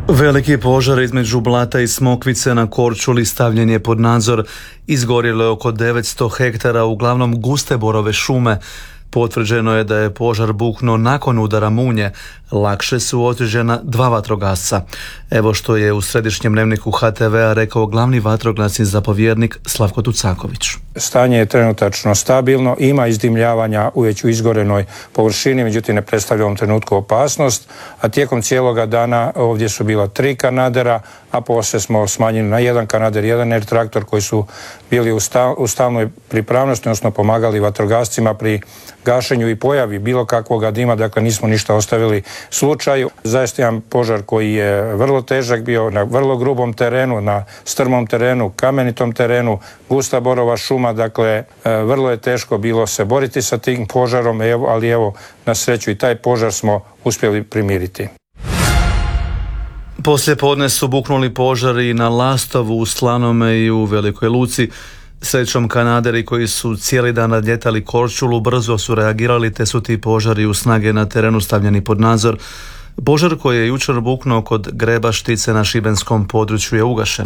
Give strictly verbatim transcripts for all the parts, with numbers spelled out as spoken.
Veliki požar između Blata i Smokvice na Korčuli stavljen je pod nadzor. Izgorjelo je oko devetsto hektara, uglavnom guste borove šume. Potvrđeno je da je požar buknuo nakon udara munje. Lakše su ozlijeđena dva vatrogasca. Evo što je u središnjem dnevniku H T V-a rekao glavni vatrogasni zapovjednik Slavko Tucaković. Stanje je trenutačno stabilno, ima izdimljavanja u već u izgorenoj površini, međutim ne predstavlja u ovom trenutku opasnost, a tijekom cijeloga dana ovdje su bila tri kanadera, a poslije smo smanjili na jedan kanader, jedan air traktor koji su bili u, stal, u stalnoj pripravnosti, odnosno pomagali vatrogascima pri gašenju i pojavi bilo kakvog dima, dakle nismo ništa ostavili slučaju. Zaista jedan požar koji je vrlo težak bio na vrlo grubom terenu, na strmom terenu, kamenitom terenu, gusta borova šuma, dakle vrlo je teško bilo se boriti sa tim požarom, ali evo na sreću i taj požar smo uspjeli primiriti. Poslije podne su buknuli požari na Lastovu, u Slanome i u Velikoj Luci. Srećom kanaderi koji su cijeli dan nadljetali Korčulu brzo su reagirali, te su ti požari u snage na terenu stavljeni pod nadzor. Požar koji je jučer buknuo kod Grebaštice na šibenskom području je ugašen.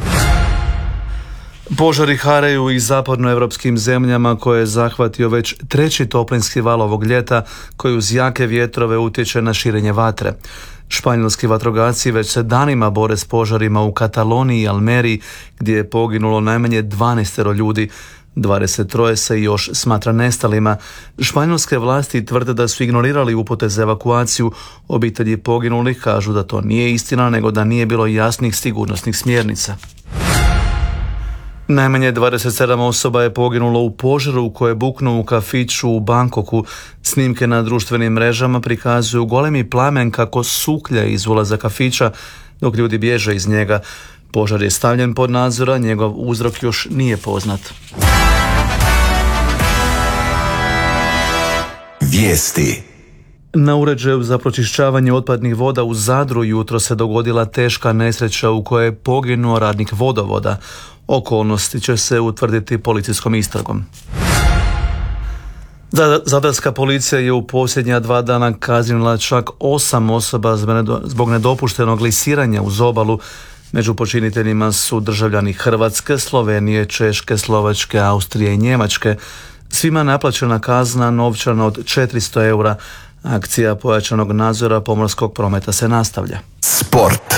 Požari haraju i zapadnoevropskim zemljama koje je zahvatio već treći toplinski val ovog ljeta koji uz jake vjetrove utječe na širenje vatre. Španjolski vatrogasci već se danima bore s požarima u Kataloniji i Almeriji gdje je poginulo najmanje dvanaest ljudi. dvadeset tri se još smatra nestalima. Španjolske vlasti tvrde da su ignorirali upute za evakuaciju. Obitelji poginulih kažu da to nije istina, nego da nije bilo jasnih sigurnosnih smjernica. Najmanje dvadeset sedam osoba je poginulo u požaru koje je buknuo u kafiću u Bangkoku. Snimke na društvenim mrežama prikazuju golemi plamen kako suklja iz ulaza kafića dok ljudi bježe iz njega. Požar je stavljen pod nadzor, a njegov uzrok još nije poznat. Vijesti. Na uređaju za pročišćavanje otpadnih voda u Zadru jutro se dogodila teška nesreća u kojoj je poginuo radnik vodovoda. Okolnosti će se utvrditi policijskom istragom. Zadarska policija je u posljednja dva dana kaznila čak osam osoba zbog nedopuštenog lisiranja uz obalu. Među počiniteljima su državljani Hrvatske, Slovenije, Češke, Slovačke, Austrije i Njemačke. Svima naplaćena kazna novčana od četiristo eura. Akcija pojačanog nadzora pomorskog prometa se nastavlja. Sport.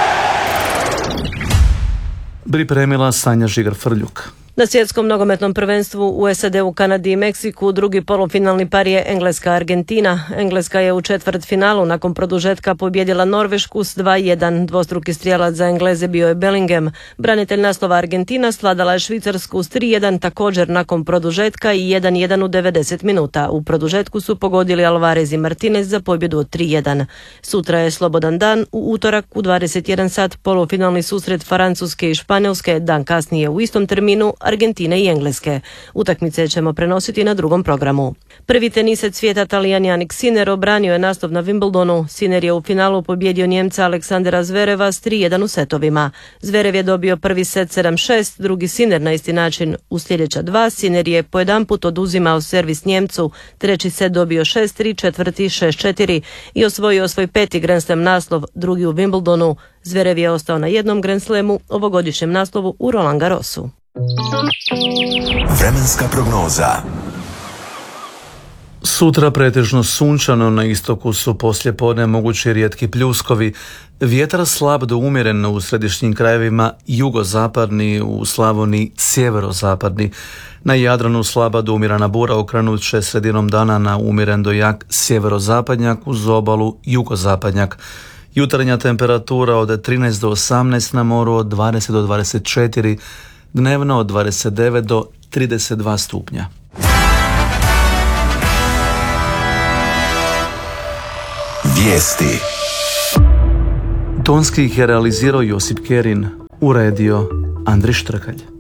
Pripremila Sanja Žigar-Frljuk. Na svjetskom nogometnom prvenstvu u S A D-u, Kanadi i Meksiku drugi polufinalni par je Engleska-Argentina. Engleska je u četvrtfinalu nakon produžetka pobijedila Norvešku s dva jedan. Dvostruki strijelac za Engleze bio je Bellingham. Branitelj naslova Argentina svladala je Švicarsku s tri jedan također nakon produžetka i jedan jedan u devedeset minuta. U produžetku su pogodili Alvarez i Martinez za pobjedu od tri jedan. Sutra je slobodan dan, u utorak u dvadeset jedan sat polufinalni susret Francuske i Španjolske, dan kasnije u istom terminu Argentine i Engleske. Utakmice ćemo prenositi na drugom programu. Prvi tenisac svijeta Talijan Jannik Sinner obranio je naslov na Wimbledonu. Sinner je u finalu pobjedio Njemca Aleksandra Zvereva s tri jedan u setovima. Zverev je dobio prvi set sedam šest, drugi Sinner na isti način. U sljedeća dva Sinner je po jedan put oduzimao servis Njemcu, treći set dobio šest tri, četvrti šest četiri i osvojio svoj peti Grand Slam naslov, drugi u Wimbledonu. Zverev je ostao na jednom Grand Slamu, ovogodišnjem naslovu u Roland Garrosu. Vremenska prognoza. Sutra pretežno sunčano, na istoku su poslijepodne mogući rijetki pljuskovi. Vjetar slab do umjeren u središnjim krajevima, jugozapadni, u Slavoniji sjeverozapadni. Na Jadranu slaba do umjerena bura okrenut će sredinom dana na umjeren do jak sjeverozapadnjak, uz obalu jugozapadnjak. Jutarnja temperatura od trinaest do osamnaest, na moru od dvadeset do dvadeset četiri, dnevno od dvadeset devet do trideset dva stupnja. Vijesti. Tonski ih je realizirao Josip Kerin, uredio Andri Štrkalj.